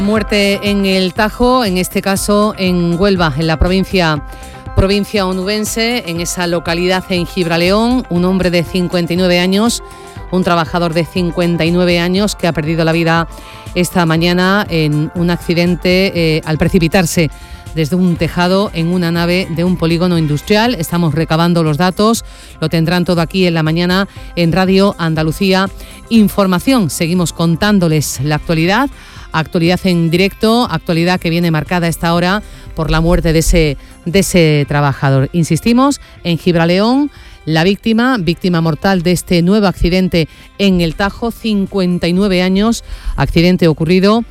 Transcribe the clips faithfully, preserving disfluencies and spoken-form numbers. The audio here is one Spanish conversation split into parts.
Muerte en el Tajo, en este caso en Huelva, en la provincia, provincia onubense, en esa localidad en Gibraleón, un hombre de cincuenta y nueve años, un trabajador de cincuenta y nueve años que ha perdido la vida esta mañana en un accidente eh, al precipitarse desde un tejado en una nave de un polígono industrial. Estamos recabando los datos, lo tendrán todo aquí en la mañana en Radio Andalucía Información. Seguimos contándoles la actualidad, actualidad en directo, actualidad que viene marcada a esta hora por la muerte de ese, de ese trabajador. Insistimos, en Gibraleón, la víctima, víctima mortal de este nuevo accidente en el Tajo, cincuenta y nueve años, accidente ocurrido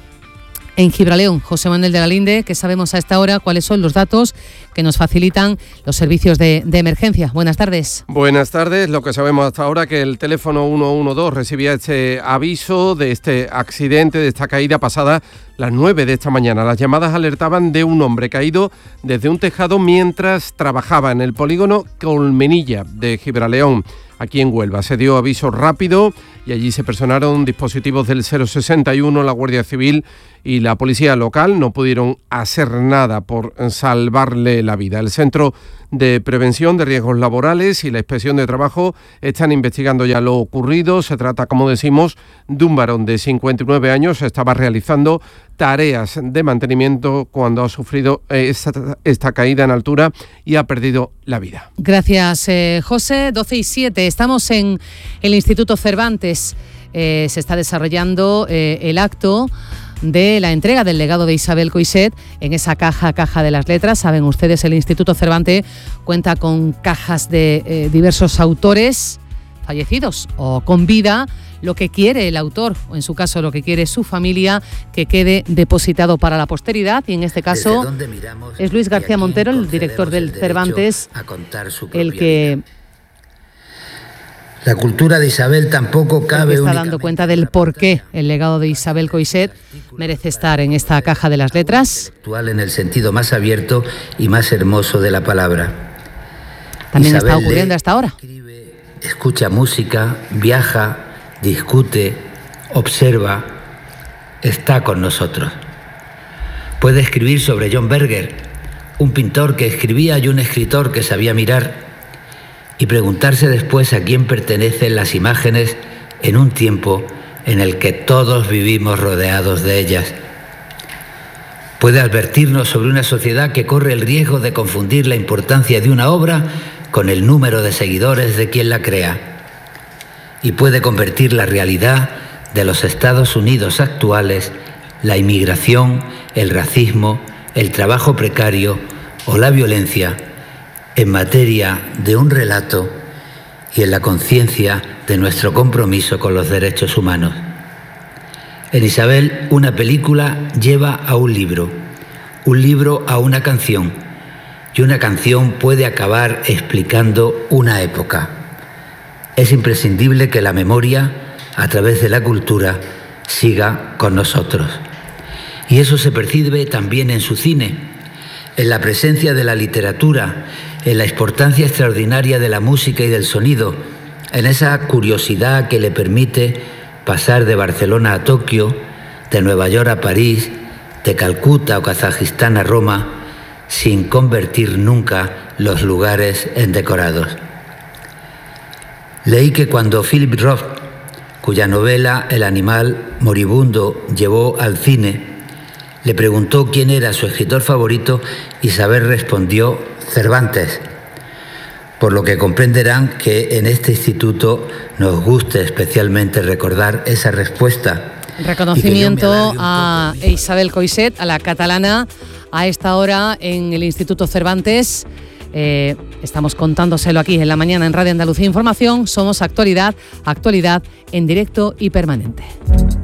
en Gibraleón. José Manuel de la Linde, ¿qué sabemos a esta hora? ¿Cuáles son los datos que nos facilitan los servicios de, de emergencia? Buenas tardes. Buenas tardes. Lo que sabemos hasta ahora, que el teléfono uno uno dos recibía este aviso de este accidente, de esta caída pasada las nueve de esta mañana. Las llamadas alertaban de un hombre caído desde un tejado mientras trabajaba en el polígono Colmenilla de Gibraleón, aquí en Huelva. Se dio aviso rápido y allí se personaron dispositivos del cero sesenta y uno, la Guardia Civil y la policía local. No pudieron hacer nada por salvarle la vida. El Centro de Prevención de Riesgos Laborales y la Inspección de Trabajo están investigando ya lo ocurrido. Se trata, como decimos, de un varón de cincuenta y nueve años. Estaba realizando tareas de mantenimiento cuando ha sufrido esta, esta caída en altura y ha perdido la vida. Gracias, eh, José. doce y siete. Estamos en el Instituto Cervantes. Eh, se está desarrollando eh, el acto de la entrega del legado de Isabel Coixet en esa caja, caja de las letras. Saben ustedes, el Instituto Cervantes cuenta con cajas de eh, diversos autores fallecidos o con vida, lo que quiere el autor, o en su caso lo que quiere su familia, que quede depositado para la posteridad. Y en este caso es Luis García Montero, el director del Cervantes, el que... La cultura de Isabel tampoco cabe. Está dando cuenta del por qué el legado de Isabel Coixet merece estar en esta caja de las letras. En el sentido más abierto y más hermoso de la palabra. También Isabel está ocurriendo hasta ahora. Escucha música, viaja, discute, observa, está con nosotros. Puede escribir sobre John Berger, un pintor que escribía y un escritor que sabía mirar, y preguntarse después a quién pertenecen las imágenes en un tiempo en el que todos vivimos rodeados de ellas. Puede advertirnos sobre una sociedad que corre el riesgo de confundir la importancia de una obra con el número de seguidores de quien la crea. Y puede convertir la realidad de los Estados Unidos actuales, la inmigración, el racismo, el trabajo precario o la violencia, en materia de un relato y en la conciencia de nuestro compromiso con los derechos humanos. En Isabel, una película lleva a un libro, un libro a una canción, y una canción puede acabar explicando una época. Es imprescindible que la memoria, a través de la cultura, siga con nosotros. Y eso se percibe también en su cine, en la presencia de la literatura, en la importancia extraordinaria de la música y del sonido, en esa curiosidad que le permite pasar de Barcelona a Tokio, de Nueva York a París, de Calcuta o Kazajistán a Roma, sin convertir nunca los lugares en decorados. Leí que cuando Philip Roth, cuya novela El animal moribundo llevó al cine, le preguntó quién era su escritor favorito, Isabel respondió Cervantes, por lo que comprenderán que en este instituto nos gusta especialmente recordar esa respuesta. Reconocimiento a Isabel Coixet, a la catalana, a esta hora en el Instituto Cervantes. Eh, estamos contándoselo aquí en la mañana en Radio Andalucía Información. Somos actualidad, actualidad en directo y permanente.